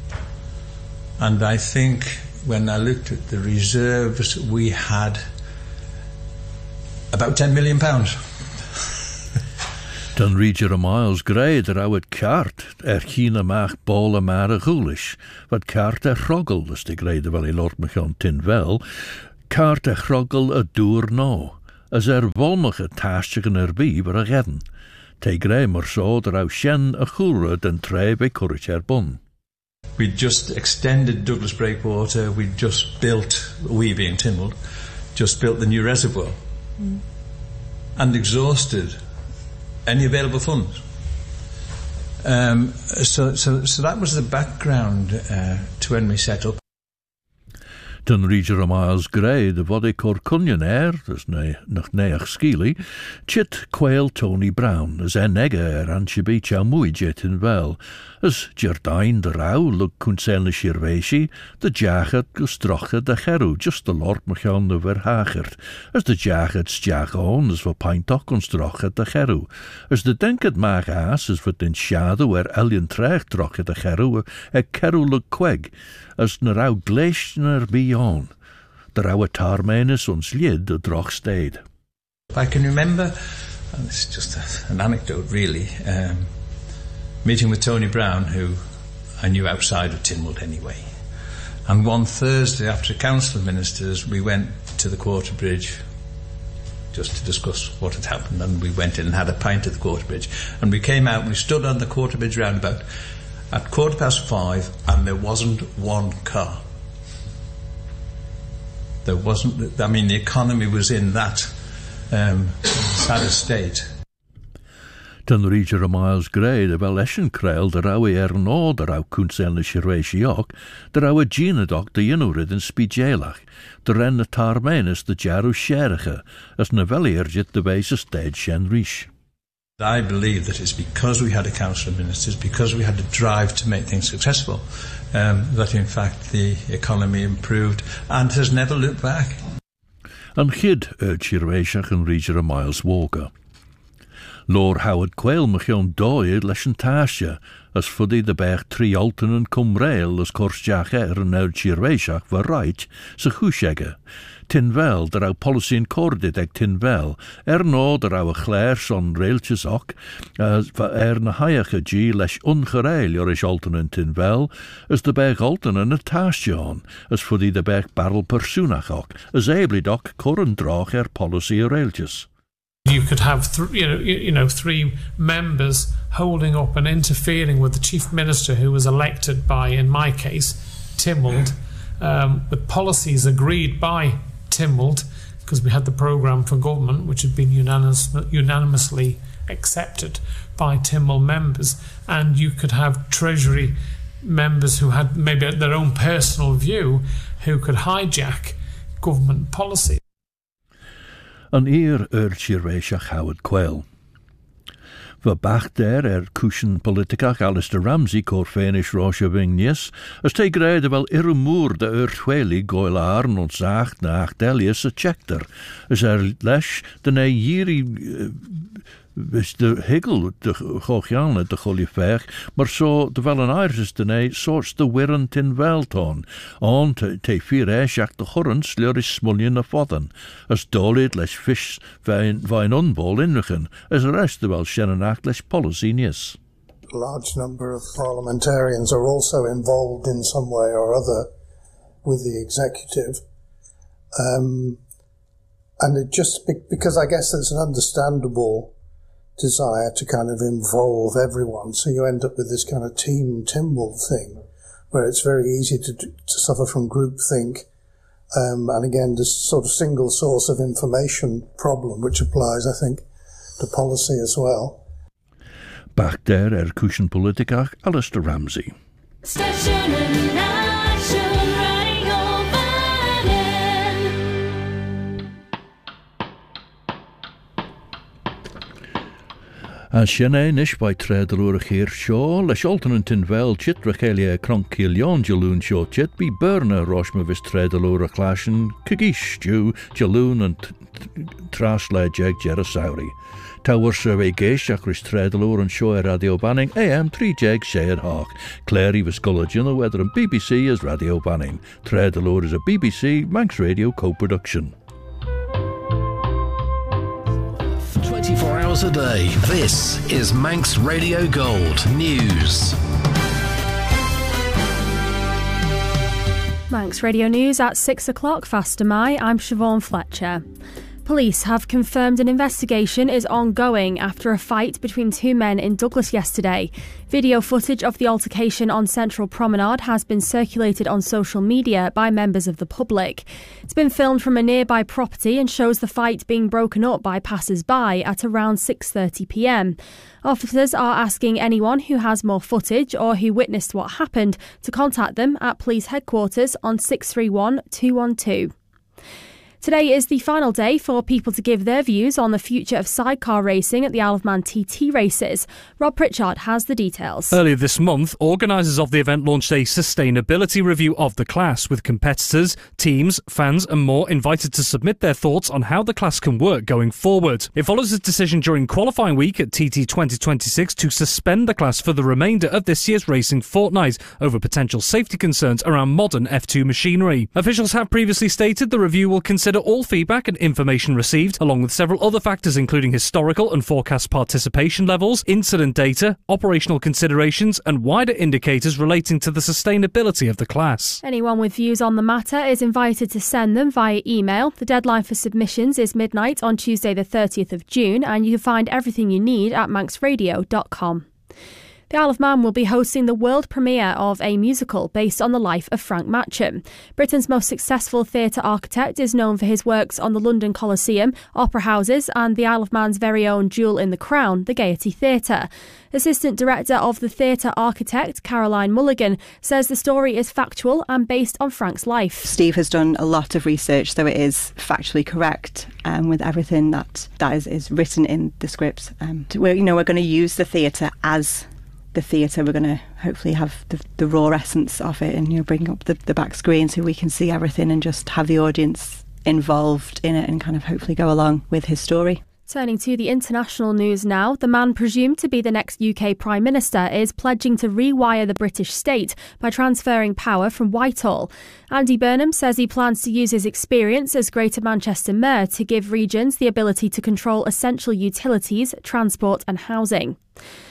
Speaker 10: And I think when I looked at the reserves, we had about £10 million.
Speaker 1: Dan Reger Miles Grey der oude kaart China maag bolle mare goelish, wat kaart roggel is de grey de wel Lord Machon tin wel, kaart roggel a doer no, as wolmige taastjegen bi waar redden. Te grey maar so der ou shen a goere den tre bij courage bun.
Speaker 10: We just extended Douglas Breakwater, we just built, we being Tynwald, just built the new reservoir and exhausted any available funds. So that was the background to when we set up.
Speaker 1: Dan Reger Miles Grey, de wat ik cunyon dus nog neach skili, chit quail Tony Brown, as nege anshibi chamui jet in wel, as Jardine de rauw luk kunsenne Sirvéisi, de jachet gestroche de geru, just de Lord Machon de verhagert, as de jachet stjagon, as we peintoch constroche de geru, as de denket magas, as we den shadow alien treich troche de geru, keru luk queg, as na rauw gleisner beyond, de rauwe tarmenis ons lid de droch stayed.
Speaker 10: I can remember, and this is just an anecdote really, meeting with Tony Brown, who I knew outside of Tynwald anyway. And one Thursday after a Council of Ministers, we went to the Quarter Bridge just to discuss what had happened, and we went in and had a pint at the Quarter Bridge. And we came out, we stood on the Quarter Bridge roundabout at 5:15, and there wasn't one car. There wasn't, I mean, the economy was in that sad state.
Speaker 1: Dyn rydr y Miles Gray, dy fel eisiau creul dy raw ei nôd dy raw cwnsel na sireisi oc, dy raw y gynadog dy unwrydd yn sbidjelach, dy ren y tarmenus dy jarw siericha, as na fel ergit dy beis y sted sien rish.
Speaker 10: I believe that it's because we had a Council of Ministers, because we had a drive to make things successful, that in fact the economy improved and has never looked back.
Speaker 1: An chyd sireisiach yn rydr y Miles Walker. Lord Howard Quayle mychion doed leis yn tasio, as fyddi dy bech tri altan yn cwmreil as corsjach yn sireisiach fy rhaid sy chwsiege. Tinvel, dy raw polisi yn cordid ag tinvel, nôd dy raw y chler son reiltys oc, na haiach y gi leis ungereil o'r eich altan yn tinvel, as dy bech altan yn y tasio as fyddi dy bech barrel persoonach oc, as eblid oc cor yn droch polisi y reiltys.
Speaker 11: You could have three members holding up and interfering with the Chief Minister who was elected by, in my case, Tynwald, with policies agreed by Tynwald, because we had the programme for government which had been unanimously accepted by Tynwald members, and you could have Treasury members who had maybe their own personal view who could hijack government policy.
Speaker 1: An sireisiach Howard Quayle. Fy bach der cwsyn politicach Alistair Ramsey corfenish Rosia Vignius, as te greid fel irmwr de chweli goel arn ond zach na Elias y Chector, as lesh de ne jiri is de higel de chochianle de cholifech, maar so de wel een airs de ne soorts de wirren tin welton, on te vier eishach de chorren sleuris smuljen na fodden, as dolid les fish vijn onbol inrichen, as de rest de wel shenanacht les policy nies.
Speaker 12: A large number of parliamentarians are also involved in some way or other with the executive. And it just, because I guess there's an understandable desire to kind of involve everyone, so you end up with this kind of team Tynwald thing, where it's very easy to suffer from groupthink, and again this sort of single source of information problem, which applies, I think, to policy as well.
Speaker 1: Back der cwsyn politicach Alistair Ramsey. As sienne nish by tredalur hier shaw, lesh altan yn tinvel chit rachelia cronkilion jaloon shaw chit be burner roshma vis tredalur clashin, kigish ju jaloon and trasle jeg jerasauri. Tower survey geish acris tredalur and shaw radio banning AM 3 jeg shared hawk. Clary vis gullagin weather and BBC as radio banning. Tredalur is a BBC Manx Radio co-production.
Speaker 13: 24 hours a day. This is Manx Radio Gold News.
Speaker 14: Manx Radio News at 6 o'clock. Faster Mai. I'm Siobhan Fletcher. Police have confirmed an investigation is ongoing after a fight between two men in Douglas yesterday. Video footage of the altercation on Central Promenade has been circulated on social media by members of the public. It's been filmed from a nearby property and shows the fight being broken up by passers-by at around 6:30 p.m. Officers are asking anyone who has more footage or who witnessed what happened to contact them at police headquarters on 631 212. Today is the final day for people to give their views on the future of sidecar racing at the Isle of Man TT races. Rob Pritchard has the details.
Speaker 15: Earlier this month, organisers of the event launched a sustainability review of the class, with competitors, teams, fans and more invited to submit their thoughts on how the class can work going forward. It follows a decision during qualifying week at TT 2026 to suspend the class for the remainder of this year's racing fortnight over potential safety concerns around modern F2 machinery. Officials have previously stated the review will consider all feedback and information received, along with several other factors including historical and forecast participation levels, incident data, operational considerations and wider indicators relating to the sustainability of the class.
Speaker 14: Anyone with views on the matter is invited to send them via email. The deadline for submissions is midnight on Tuesday the 30th of June, and you can find everything you need at manxradio.com. The Isle of Man will be hosting the world premiere of a musical based on the life of Frank Matcham. Britain's most successful theatre architect is known for his works on the London Coliseum, opera houses and the Isle of Man's very own jewel in the crown, the Gaiety Theatre. Assistant Director of the Theatre Architect, Caroline Mulligan, says the story is factual and based on Frank's life.
Speaker 16: Steve has done a lot of research, so it is factually correct with everything that is written in the script. We're going to use the theatre as the theatre. We're going to hopefully have the raw essence of it and bring up the back screen so we can see everything and just have the audience involved in it and kind of hopefully go along with his story.
Speaker 14: Turning to the international news now, the man presumed to be the next UK Prime Minister is pledging to rewire the British state by transferring power from Whitehall. Andy Burnham says he plans to use his experience as Greater Manchester Mayor to give regions the ability to control essential utilities, transport and housing.